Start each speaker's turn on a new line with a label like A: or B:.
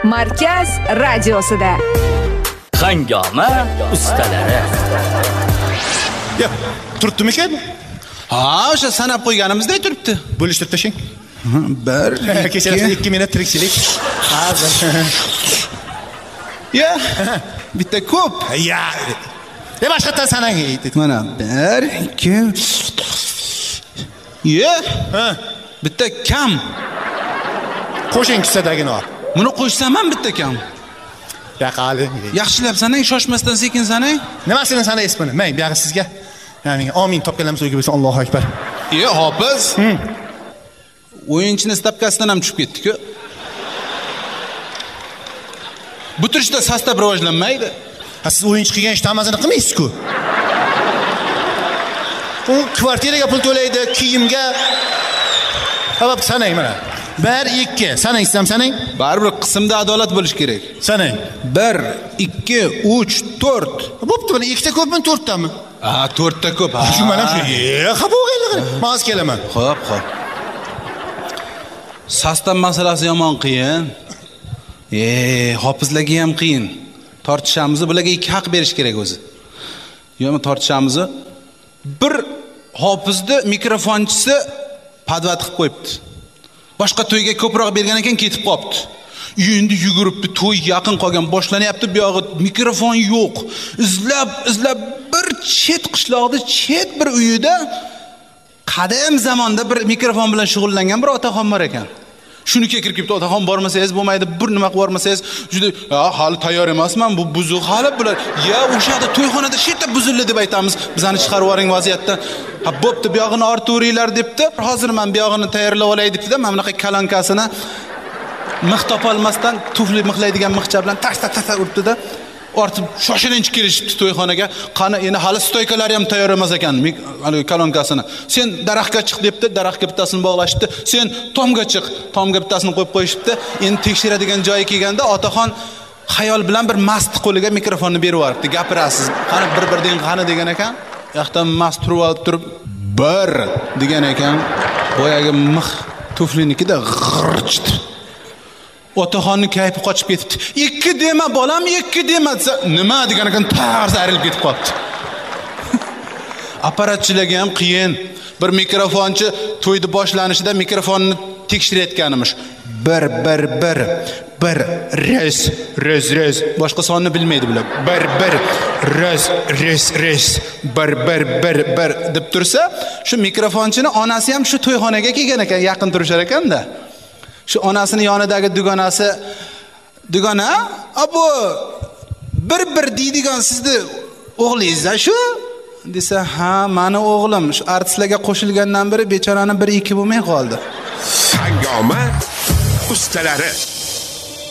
A: Markaz radiosida.
B: Hangoma ustalari.
C: Ya, turibdimi-ku?
D: Ha, o'sha sanab qo'yganimizdek turibdi.
C: Bo'lishtirib tashing.
D: 1
C: Kechasi 2 minut tirikchilik.
D: Ya, bitta ko'p.
C: Ya. Boshqatdan sanang.
D: Mana 1 2 Ya. Bitta kam.
C: Qo'shing kissadagini ol.
D: Buni qo'shsam ham bitta kam.
C: Yaqali.
D: Yaxshilab sanang, shoshmasdan sekin sanang.
C: Nimasini sanaysiz buni? Men bu yoqqa sizga. Ya'ni amin topganlarimiz o'yga bo'lsin. Allohu akbar.
D: Hofiz. O'yinchini stavkasidan ham tushib ketdi-ku. Bu turishda sostav rivojlanmaydi.
C: Siz o'yinchi qilgan ish tamazini qilmaysiz-ku. U kvartiraga pul to'laydi, kiyimga. Sabab sanang mana. 1 2 sanang sizam sanang.
D: Baribir qismda adolat bo'lish kerak.
C: Sanang.
D: 1 2 3 4.
C: Bo'pti, mana 2 ta ko'pmi, 4 tami?
D: 4 ta ko'p.
C: Shu mana shu. Xafa bo'lganlar. Ma'z kelaman.
D: Xo'p. Sostav masalasi yomon qiyin. Hofizlarga ham qiyin. Tortishamizni bularga 2 haq berish kerak o'zi. Yo'qmi tortishamizni? Bir hofizni mikrofonchisi padvat qilib qo'yibdi. Boshqa to'yga ko'proq bergan ekan ketib qopti. Endi yuguribdi, to'y yaqin qolgan, boshlanyapti, bu yog'i mikrofon yo'q. Izlab bir chet qishloqda, chet bir uyida qadim zamonda bir mikrofon bilan shug'ullangan bir otaxon bor ekan. Shuniga kirib ketdi, otaxon bormasangiz bo'lmaydi, bir nima qilib bormasangiz, juda hali tayyor emasman, bu buzuq hali bular. O'shada to'yxonada shetda buzildi deb aytamiz. Bizani chiqarib yuboring vaziyatdan. Bo'pti, bu yog'ini ortturinglar debdi. Hozir men bu yog'ini tayyorlab olay debdi-da, mana bunaqa kalonkasini mix topolmasdan tufli mixlaydigan mixcha bilan tas uribdi-da. Ortib shoshilinch kelishibdi to'yxonaga. Qani endi hali stoykalari ham tayyor emas ekan, kalonkasini. Sen daraxtga chiq debdi, daraxtga bittasini bog'lashibdi. Sen tomga chiq, tomga bittasini qo'yib qo'yishibdi. Endi tekshiradigan joyi kelganda otaxon xayol bilan bir mast qo'liga mikrofonni berib yuboribdi. Gapirasiz. Qani bir degan qani degan ekan. Yoqdan mast turib 1 degan ekan. Boyagi mix tuflinikida g'irchdi. Otaxonni kayfi qochib ketibdi. 2 dema bolam, 2 dema desa, nima degan ekan, tarz ayrilib ketib qolibdi. Apparatchilarga ham qiyin. Bir mikrofonchi to'yni boshlanishida mikrofonni tekshirayotganimiz. 1 res. Boshqa sonni bilmaydi bular. 1 res 1 deb tursa, shu mikrofonchini onasi ham shu to'yxonaga kelgan ekan, yaqin turishar ekanda. Shu onasini yonidagi dugona, "Abu 1 deydigan sizni o'g'lingiz-a shu?" desa, "Ha, meni o'g'lim. Shu artistlarga qo'shilgandan beri bechorani 1 2 bo'lmay qoldi."
E: Hangoma ustalari.